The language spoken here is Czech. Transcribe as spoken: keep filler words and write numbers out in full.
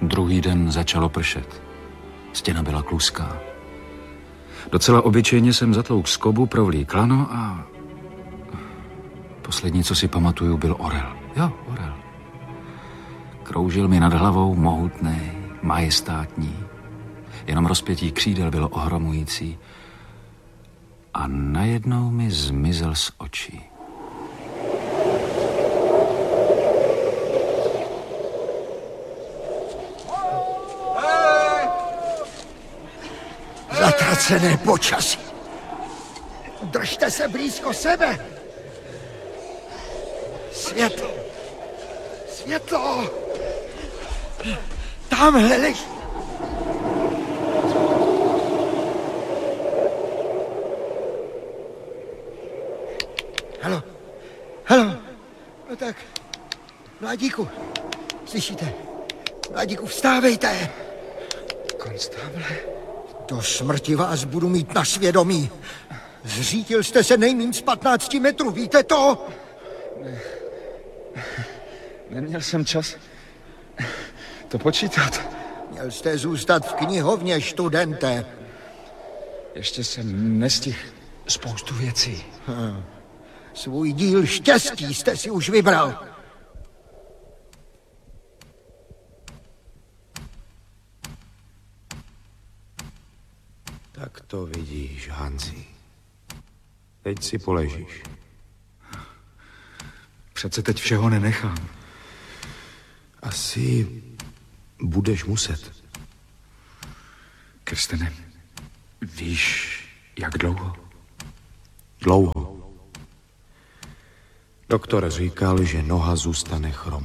Druhý den začalo pršet. Stěna byla kluská. Docela obyčejně jsem zatlouk skobu, provlík lano a... Poslední, co si pamatuju, byl orel. Jo, orel. Kroužil mi nad hlavou, mohutný, majestátní. Jenom rozpětí křídel bylo ohromující. A najednou mi zmizel z očí. Zatracené počasí. Držte se blízko sebe. Světlo. Světlo. Tamhle leží. Halo. Halo. No tak. Mladíku. Slyšíte? Mladíku, vstávejte. Konstable. Do smrti vás budu mít na svědomí. Zřítil jste se nejmíň z patnácti metrů, víte to? Ne. Neměl jsem čas to počítat. Měl jste zůstat v knihovně, studente. Ještě jsem nestihl spoustu věcí. Hm. Svůj díl štěstí jste si už vybral. Tak to vidíš, Hanzi. Teď si poležíš. Přece teď všeho nenechám. Asi budeš muset. Kirstene, víš, jak dlouho? Dlouho. Doktor říkal, že noha zůstane chromá.